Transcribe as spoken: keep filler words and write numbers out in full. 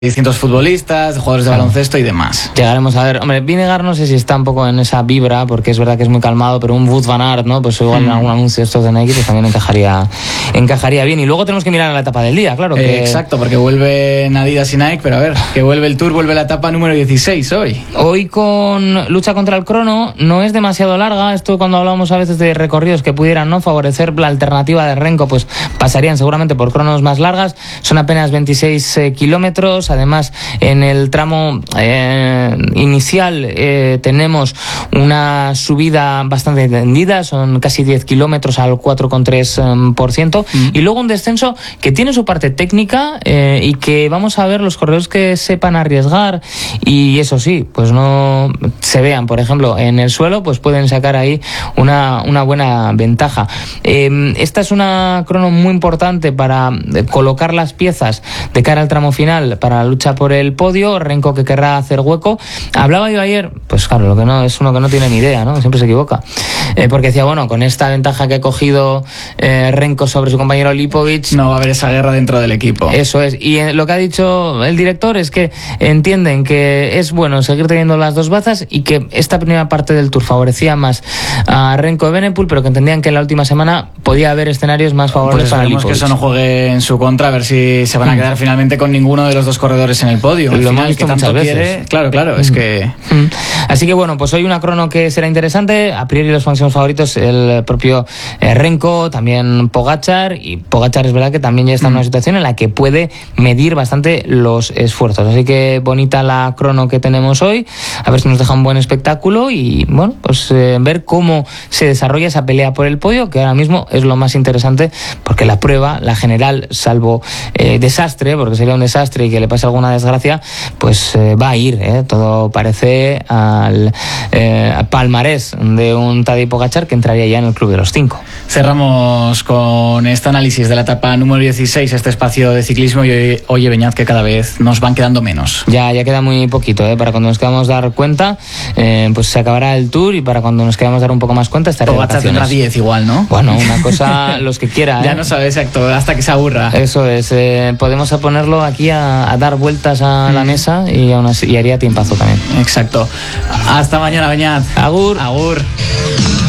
distintos futbolistas, jugadores de baloncesto y demás. Llegaremos a ver, hombre, Vinegar no sé si está un poco en esa vibra, porque es verdad que es muy calmado, pero un Wout van Aert, ¿no? Pues igual mm. en algún anuncio estos de Nike, pues también encajaría encajaría bien. Y luego tenemos que mirar a la etapa del día, claro. Que... Eh, exacto, porque vuelve Adidas y Nike, pero a ver, que vuelve el Tour, vuelve la etapa número dieciséis hoy. Hoy con lucha contra el crono, no es demasiado larga. Esto cuando hablamos a veces de recorridos que pudieran no favorecer la alternativa de Renko, pues pasarían seguramente por cronos más largas. Son apenas veintiséis eh, kilómetros, además en el tramo eh, inicial eh, tenemos una subida bastante tendida, son casi diez kilómetros al cuatro coma tres por ciento, mm. y luego un descenso que tiene su parte técnica eh, y que vamos a ver los corredores que sepan arriesgar y eso sí, pues no se vean, por ejemplo, en el suelo, pues pueden sacar ahí una, una buena ventaja. Eh, esta es una crono muy importante para colocar las piezas de cara al tramo final para la lucha por el podio. Renko que querrá hacer hueco. Hablaba yo ayer, pues claro, lo que no es uno que no tiene ni idea, ¿no? Siempre se equivoca. Eh, porque decía, bueno, con esta ventaja que ha cogido eh, Renko sobre su compañero Lipovic, no va a haber esa guerra dentro del equipo. Eso es. Y eh, lo que ha dicho el director es que entienden que es bueno seguir teniendo las dos bazas y que esta primera parte del Tour favorecía más a Renko de Benepul, pero que entendían que en la última semana podía haber escenarios más favorables pues para Lipovic. Que eso no juegue en su contra, a ver si se van a quedar mm. finalmente con ninguno de los dos corredores en el podio. Lo hemos visto muchas veces. Quiere, claro, claro, mm. es que... Mm. Así que bueno, pues hoy una crono que será interesante. A priori los máximos favoritos, el propio eh, Renko, también Pogačar, y Pogačar es verdad que también ya está en una situación en la que puede medir bastante los esfuerzos. Así que bonita la crono que tenemos hoy, a ver si nos deja un buen espectáculo y bueno, pues eh, ver cómo se desarrolla esa pelea por el podio, que ahora mismo es lo más interesante, porque la prueba, la general, salvo eh, desastre, porque sería un desastre y que le pase alguna desgracia, pues eh, va a ir, eh, todo parece al eh, palmarés de un Tadej Pogačar que entraría ya en el club de los cinco. Cerramos con este análisis de la etapa número dieciséis, este espacio de ciclismo, y oye, Beñat, que cada vez nos van quedando menos. Ya, ya queda muy poquito, ¿eh? Para cuando nos quedamos dar cuenta, eh, pues se acabará el Tour, y para cuando nos quedamos dar un poco más cuenta estaré de vacaciones. Pogačar tendrá diez igual, ¿no? Bueno, una cosa, los que quiera. ¿eh? Ya no sabe exacto, hasta que se aburra. Eso es, eh, podemos ponerlo aquí a, a dar vueltas a mm. la mesa y, aún así, y haría tiempazo también. Exacto. Hasta mañana, Beñat. Agur. Agur.